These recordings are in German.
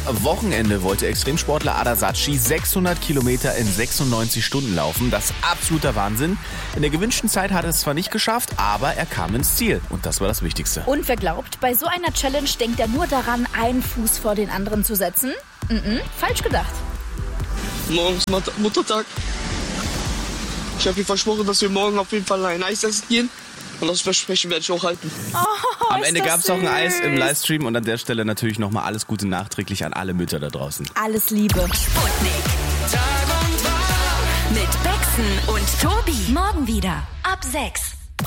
Wochenende wollte Extremsportler Ardar Saci 600 Kilometer in 96 Stunden laufen. Das ist absoluter Wahnsinn. In der gewünschten Zeit hat er es zwar nicht geschafft, aber er kam ins Ziel. Und das war das Wichtigste. Und wer glaubt, bei so einer Challenge denkt er nur daran, einen Fuß vor den anderen zu setzen? Falsch gedacht. Morgen ist Muttertag. Ich habe ihr versprochen, dass wir morgen auf jeden Fall ein Eis essen gehen. Und das Versprechen werde ich auch halten. Am Ende gab es auch ein Eis im Livestream. Und an der Stelle natürlich nochmal alles Gute nachträglich an alle Mütter da draußen. Alles Liebe. Sputnik. Tag und Tag. Mit Bexen und Tobi. Morgen wieder. Ab 6.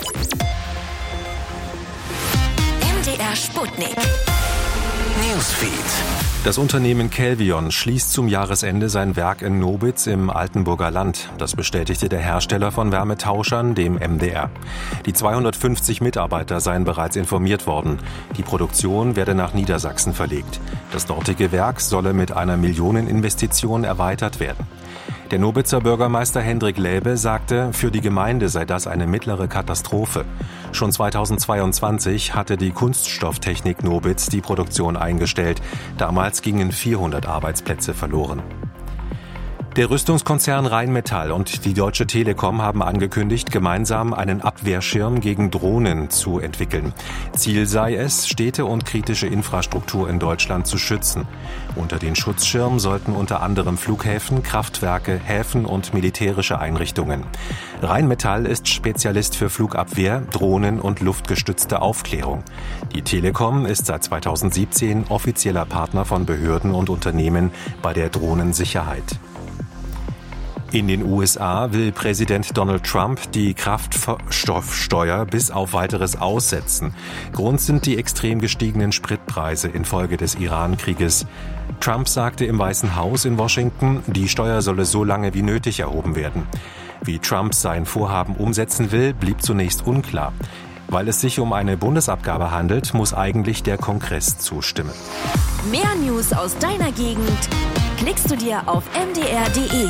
MDR Sputnik. Newsfeed. Das Unternehmen Kelvion schließt zum Jahresende sein Werk in Nobitz im Altenburger Land. Das bestätigte der Hersteller von Wärmetauschern, dem MDR. Die 250 Mitarbeiter seien bereits informiert worden. Die Produktion werde nach Niedersachsen verlegt. Das dortige Werk solle mit einer Millioneninvestition erweitert werden. Der Nobitzer Bürgermeister Hendrik Läbe sagte, für die Gemeinde sei das eine mittlere Katastrophe. Schon 2022 hatte die Kunststofftechnik Nobitz die Produktion eingestellt. Damals gingen 400 Arbeitsplätze verloren. Der Rüstungskonzern Rheinmetall und die Deutsche Telekom haben angekündigt, gemeinsam einen Abwehrschirm gegen Drohnen zu entwickeln. Ziel sei es, Städte und kritische Infrastruktur in Deutschland zu schützen. Unter den Schutzschirm sollten unter anderem Flughäfen, Kraftwerke, Häfen und militärische Einrichtungen. Rheinmetall ist Spezialist für Flugabwehr, Drohnen und luftgestützte Aufklärung. Die Telekom ist seit 2017 offizieller Partner von Behörden und Unternehmen bei der Drohnensicherheit. In den USA will Präsident Donald Trump die Kraftstoffsteuer bis auf Weiteres aussetzen. Grund sind die extrem gestiegenen Spritpreise infolge des Iran-Krieges. Trump sagte im Weißen Haus in Washington, die Steuer solle so lange wie nötig erhoben werden. Wie Trump sein Vorhaben umsetzen will, blieb zunächst unklar. Weil es sich um eine Bundesabgabe handelt, muss eigentlich der Kongress zustimmen. Mehr News aus deiner Gegend klickst du dir auf mdr.de.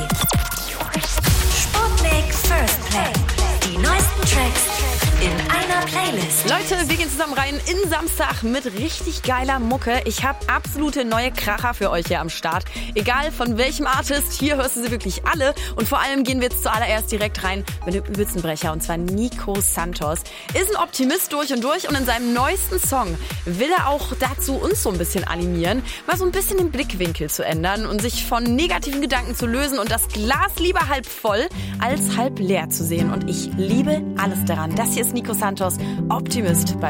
Sputnik First Play. Die neuesten Tracks in einer Playlist. Leute, wir gehen zusammen rein in Samstag mit richtig geiler Mucke. Ich habe absolute neue Kracher für euch hier am Start. Egal von welchem Artist, hier hörst du sie wirklich alle. Und vor allem gehen wir jetzt zuallererst direkt rein mit dem übelsten Brecher, und zwar Nico Santos. Ist ein Optimist durch und durch, und in seinem neuesten Song will er auch dazu uns so ein bisschen animieren, mal so ein bisschen den Blickwinkel zu ändern und sich von negativen Gedanken zu lösen und das Glas lieber halb voll als halb leer zu sehen. Und ich liebe alles daran. Das hier ist Nico Santos, Optimist bei